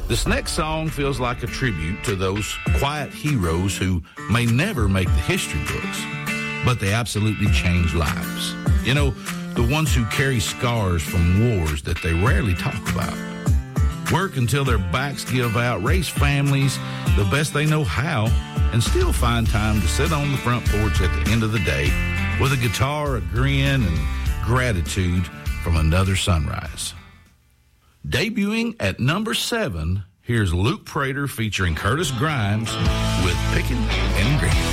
This next song feels like a tribute to those quiet heroes who may never make the history books, but they absolutely change lives. You know, the ones who carry scars from wars that they rarely talk about. Work until their backs give out, raise families the best they know how, and still find time to sit on the front porch at the end of the day with a guitar, a grin, and gratitude from another sunrise. Debuting at number 7, here's Luke Prater featuring Curtis Grimes with Pickin' and Grinning.